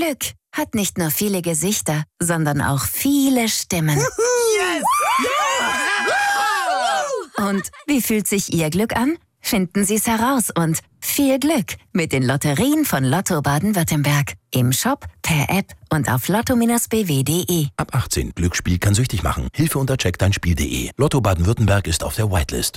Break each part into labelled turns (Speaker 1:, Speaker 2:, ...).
Speaker 1: Glück hat nicht nur viele Gesichter, sondern auch viele Stimmen.
Speaker 2: Yes!
Speaker 1: Und wie fühlt sich Ihr Glück an? Finden Sie es heraus und viel Glück mit den Lotterien von Lotto Baden-Württemberg. Im Shop, per App und auf lotto-bw.de.
Speaker 3: Ab 18. Glücksspiel kann süchtig machen. Hilfe unter checkdeinspiel.de. Lotto Baden-Württemberg ist auf der Whitelist.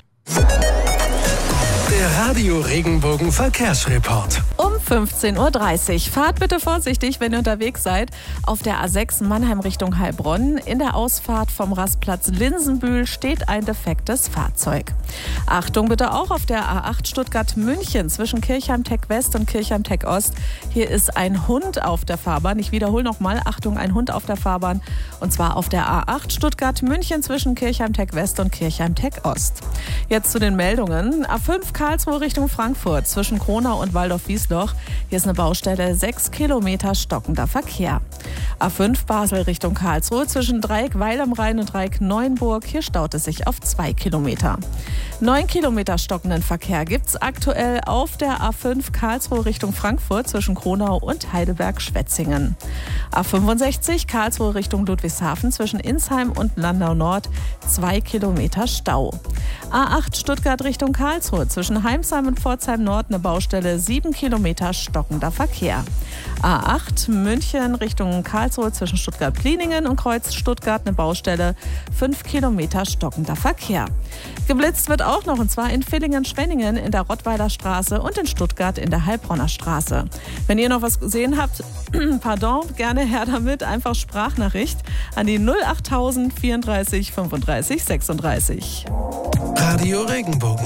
Speaker 2: Der Radio Regenbogen Verkehrsreport.
Speaker 4: Um 15:30 Uhr. Fahrt bitte vorsichtig, wenn ihr unterwegs seid. Auf der A6 Mannheim Richtung Heilbronn. In der Ausfahrt vom Rastplatz Linsenbühl steht ein defektes Fahrzeug. Achtung bitte auch auf der A8 Stuttgart-München zwischen Kirchheim-Teck-West und Kirchheim-Teck-Ost. Hier ist ein Hund auf der Fahrbahn. Ich wiederhole nochmal. Achtung, ein Hund auf der Fahrbahn. Und zwar auf der A8 Stuttgart-München zwischen Kirchheim-Teck-West und Kirchheim-Teck-Ost. Jetzt zu den Meldungen. A5 Karlsruhe Richtung Frankfurt zwischen Kronau und Waldorf-Wiesloch. Hier ist eine Baustelle, 6 Kilometer stockender Verkehr. A5 Basel Richtung Karlsruhe zwischen Dreieck Weil am Rhein und Dreieck Neuenburg. Hier staut es sich auf 2 Kilometer. 9 Kilometer stockenden Verkehr gibt es aktuell auf der A5 Karlsruhe Richtung Frankfurt zwischen Kronau und Heidelberg-Schwetzingen. A65 Karlsruhe Richtung Ludwigshafen zwischen Insheim und Landau Nord, 2 Kilometer Stau. A8 Stuttgart Richtung Karlsruhe zwischen Heimsheim und Pforzheim Nord eine Baustelle, 7 Kilometer stockender Verkehr. A8 München Richtung Karlsruhe zwischen Stuttgart-Pliningen und Kreuz Stuttgart eine Baustelle, 5 Kilometer stockender Verkehr. Geblitzt wird auch noch, und zwar in Villingen-Schwenningen in der Rottweiler Straße und in Stuttgart in der Heilbronner Straße. Wenn ihr noch was gesehen habt, pardon, gerne her damit, einfach Sprachnachricht an die 08000 34 35 36.
Speaker 2: Radio Regenbogen.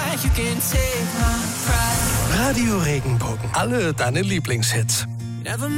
Speaker 2: Radio Regenbogen. Alle deine Lieblingshits.